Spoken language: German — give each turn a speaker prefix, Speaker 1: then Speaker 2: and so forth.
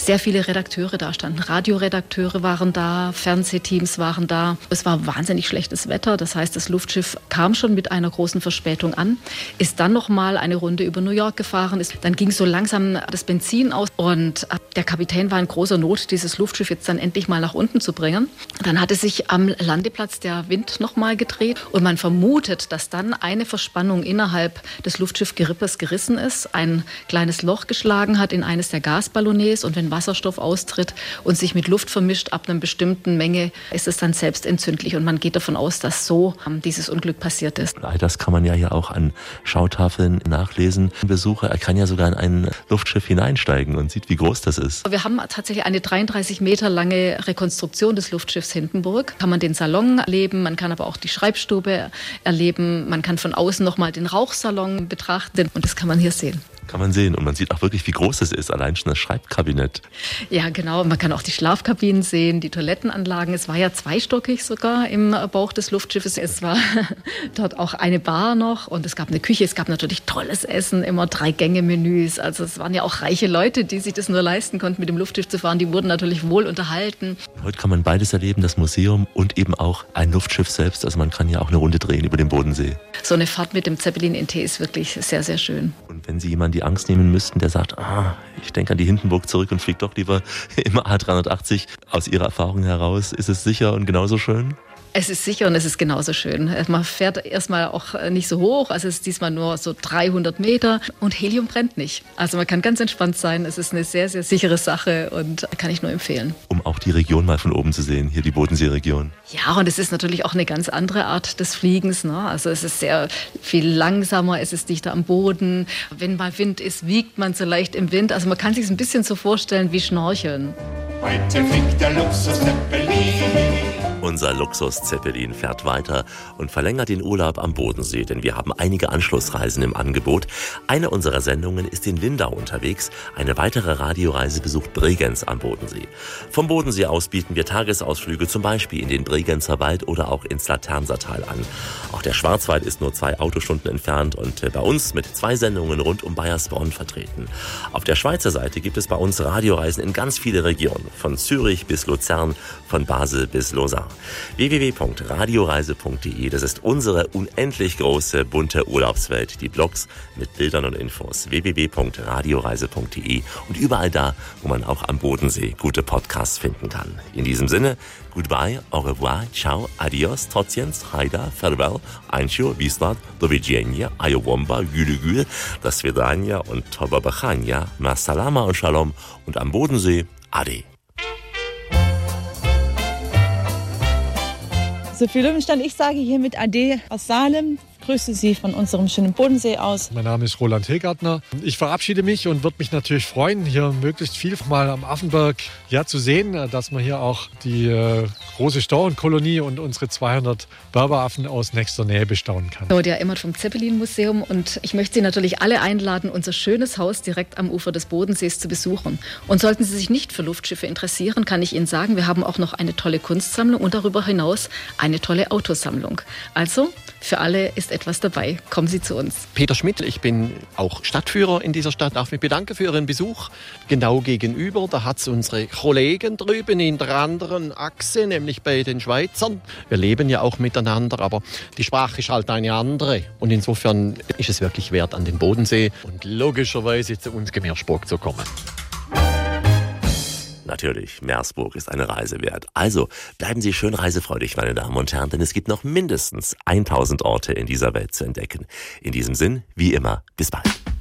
Speaker 1: sehr viele Redakteure da standen. Radioredakteure waren da, Fernsehteams waren da. Es war wahnsinnig schlechtes Wetter. Das heißt, das Luftschiff kam schon mit einer großen Verspätung an, ist dann noch mal eine Runde über New York gefahren. Dann ging so langsam das Benzin aus und der Kapitän war in großer Not, dieses Luftschiff jetzt dann endlich mal nach unten zu bringen. Dann hatte sich am Landeplatz der Wind noch mal gedreht und man vermutet, dass dann eine Verspannung innerhalb des Luftschiffgerippes gerissen ist, ein kleines Loch geschlagen hat in eines der Gasballonets und wenn Wasserstoff austritt und sich mit Luft vermischt ab einer bestimmten Menge, ist es dann selbstentzündlich und man geht davon aus, dass so dieses Unglück passiert ist.
Speaker 2: Das kann man ja hier auch an Schautafeln nachlesen. Ein Besucher, er kann ja sogar in ein Luftschiff hineinsteigen und sieht, wie groß das ist.
Speaker 1: Wir haben tatsächlich eine 33 Meter lange Rekonstruktion des Luftschiffs Hindenburg. Kann man den Salon erleben, man kann aber auch die Schreibstube erleben, man kann von außen nochmal den Rauchsalon betrachten und das kann man hier sehen.
Speaker 2: Kann man sehen und man sieht auch wirklich, wie groß es ist, allein schon das Schreibkabinett.
Speaker 1: Ja, genau. Man kann auch die Schlafkabinen sehen, die Toilettenanlagen. Es war ja zweistockig sogar im Bauch des Luftschiffes. Es war dort auch eine Bar noch und es gab eine Küche. Es gab natürlich tolles Essen, immer 3-Gänge-Menüs. Also es waren ja auch reiche Leute, die sich das nur leisten konnten, mit dem Luftschiff zu fahren. Die wurden natürlich wohl unterhalten.
Speaker 2: Heute kann man beides erleben, das Museum und eben auch ein Luftschiff selbst. Also man kann ja auch eine Runde drehen über den Bodensee.
Speaker 1: So eine Fahrt mit dem Zeppelin NT ist wirklich sehr, sehr schön.
Speaker 2: Und wenn Sie jemanden die Angst nehmen müssten, der sagt, ich denke an die Hindenburg zurück und fliege doch lieber im A380. Aus Ihrer Erfahrung heraus, ist es sicher und genauso schön?
Speaker 1: Es ist sicher und es ist genauso schön. Man fährt erstmal auch nicht so hoch, also es ist diesmal nur so 300 Meter und Helium brennt nicht. Also man kann ganz entspannt sein, es ist eine sehr, sehr sichere Sache und kann ich nur empfehlen.
Speaker 2: Um auch die Region mal von oben zu sehen, hier die Bodenseeregion.
Speaker 1: Ja, und es ist natürlich auch eine ganz andere Art des Fliegens, ne? Also es ist sehr viel langsamer, es ist dichter am Boden. Wenn mal Wind ist, wiegt man so leicht im Wind. Also man kann sich es ein bisschen so vorstellen wie Schnorcheln.
Speaker 3: Heute fliegt der Luxus-Zeppelin.
Speaker 2: Unser Luxus-Zeppelin fährt weiter und verlängert den Urlaub am Bodensee, denn wir haben einige Anschlussreisen im Angebot. Eine unserer Sendungen ist in Lindau unterwegs. Eine weitere Radioreise besucht Bregenz am Bodensee. Vom Bodensee aus bieten wir Tagesausflüge zum Beispiel in den Bregenzer Wald oder auch ins Laternsertal an. Auch der Schwarzwald ist nur 2 Autostunden entfernt und bei uns mit 2 Sendungen rund um Baiersbronn vertreten. Auf der Schweizer Seite gibt es bei uns Radioreisen in ganz viele Regionen, von Zürich bis Luzern, von Basel bis Lausanne. www.radioreise.de, das ist unsere unendlich große, bunte Urlaubswelt. Die Blogs mit Bildern und Infos. www.radioreise.de und überall da, wo man auch am Bodensee gute Podcasts finden kann. In diesem Sinne, goodbye, au revoir, ciao, adios, trotziens, haida, farewell, eincio, vislat, do widzenia, ayowomba, gülü, das Svidania und tobabachania, masalama und shalom und am Bodensee, ade.
Speaker 4: Sophie Löwenstein, ich sage hiermit Ade aus Salem. Grüße Sie von unserem schönen Bodensee aus.
Speaker 5: Mein Name ist Roland Hilgartner. Ich verabschiede mich und würde mich natürlich freuen, hier möglichst viel mal am Affenberg zu sehen, dass wir hier auch die große Stauenkolonie und unsere 200 Berberaffen aus nächster Nähe bestaunen kann.
Speaker 1: Claudia Emmert vom Zeppelin-Museum und ich möchte Sie natürlich alle einladen, unser schönes Haus direkt am Ufer des Bodensees zu besuchen. Und sollten Sie sich nicht für Luftschiffe interessieren, kann ich Ihnen sagen, wir haben auch noch eine tolle Kunstsammlung und darüber hinaus eine tolle Autosammlung. Also, für alle ist etwas dabei. Kommen Sie zu uns.
Speaker 6: Peter Schmidt, ich bin auch Stadtführer in dieser Stadt. Darf mich bedanken für Ihren Besuch. Genau gegenüber, da hat es unsere Kollegen drüben in der anderen Achse, nämlich bei den Schweizern. Wir leben ja auch miteinander, aber die Sprache ist halt eine andere. Und insofern ist es wirklich wert, an den Bodensee und logischerweise zu uns Meersburg zu kommen.
Speaker 2: Natürlich, Meersburg ist eine Reise wert. Also bleiben Sie schön reisefreudig, meine Damen und Herren, denn es gibt noch mindestens 1000 Orte in dieser Welt zu entdecken. In diesem Sinn, wie immer, bis bald.